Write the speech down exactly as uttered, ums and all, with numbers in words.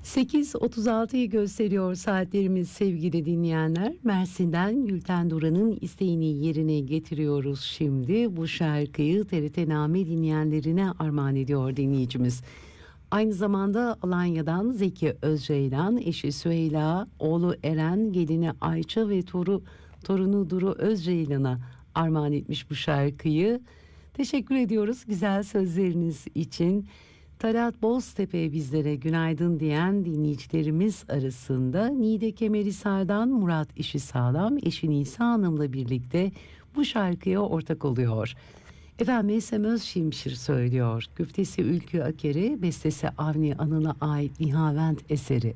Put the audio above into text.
sekiz otuz altıyı gösteriyor saatlerimiz sevgili dinleyenler. Mersin'den Gülten Duran'ın isteğini yerine getiriyoruz şimdi. Bu şarkıyı T R T Name dinleyenlerine armağan ediyor dinleyicimiz. Aynı zamanda Alanya'dan Zeki Özceylan, eşi Süheyla, oğlu Eren, gelini Ayça ve toru, torunu Duru Özceylan'a armağan etmiş bu şarkıyı. Teşekkür ediyoruz güzel sözleriniz için. Talat Boztepe bizlere günaydın diyen dinleyicilerimiz arasında Nide Kemerhisar'dan Murat İşi Sağlam eşi Nisa Hanım'la birlikte bu şarkıya ortak oluyor. Efendim Esem Özşimşir söylüyor. Güftesi Ülkü Akeri, bestesi Avni Anıl'a ait Nihavent eseri.